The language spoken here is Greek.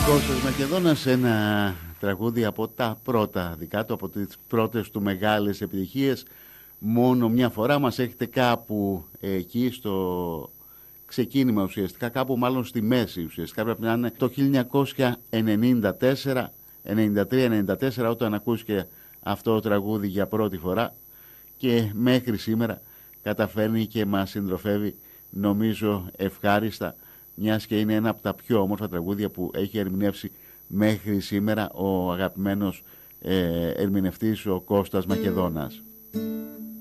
Κώστας Μακεδόνας, ένα τραγούδι από τα πρώτα δικά του, από τις πρώτες του μεγάλες επιτυχίες. Μόνο μια φορά μας έχετε κάπου εκεί στο ξεκίνημα ουσιαστικά, κάπου μάλλον στη μέση ουσιαστικά, πρέπει να είναι το 1994, 93-94 όταν ακούστηκε αυτό το τραγούδι για πρώτη φορά και μέχρι σήμερα καταφέρνει και μας συντροφεύει νομίζω ευχάριστα, μιας και είναι ένα από τα πιο όμορφα τραγούδια που έχει ερμηνεύσει μέχρι σήμερα ο αγαπημένος ερμηνευτής ο Κώστας Μακεδόνας.